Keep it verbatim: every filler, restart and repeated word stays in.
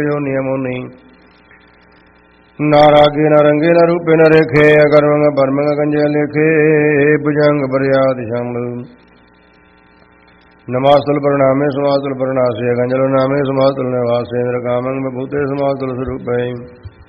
नियमो नहीं ना रागे न रंगे न रूपे न रेखे अकर्मंग परमंग कंजे लेखे भुजंग बरियाद शंभ नमास्तुल परिणामे समातुल परिणासे गंजलो नामे समातुल निवासे इंद्र कामंग भूते समातुल स्वरूप